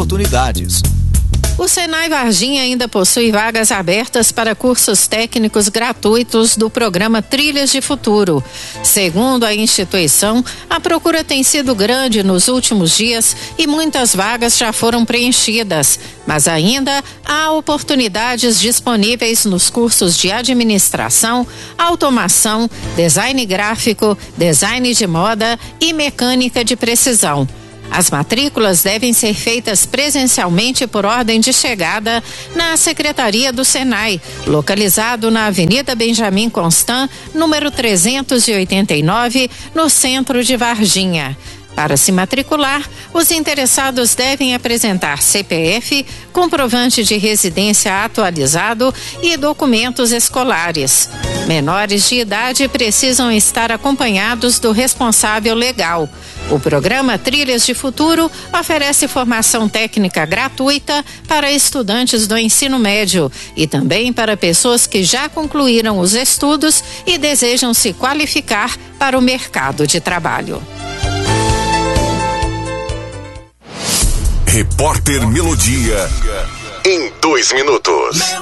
oportunidades. O Senai Varginha ainda possui vagas abertas para cursos técnicos gratuitos do programa Trilhas de Futuro. Segundo a instituição, a procura tem sido grande nos últimos dias e muitas vagas já foram preenchidas, mas ainda há oportunidades disponíveis nos cursos de administração, automação, design gráfico, design de moda e mecânica de precisão. As matrículas devem ser feitas presencialmente por ordem de chegada na Secretaria do Senai, localizado na Avenida Benjamin Constant, número 389, no centro de Varginha. Para se matricular, os interessados devem apresentar CPF, comprovante de residência atualizado e documentos escolares. Menores de idade precisam estar acompanhados do responsável legal. O programa Trilhas de Futuro oferece formação técnica gratuita para estudantes do ensino médio e também para pessoas que já concluíram os estudos e desejam se qualificar para o mercado de trabalho. Repórter Melodia, em 2 minutos.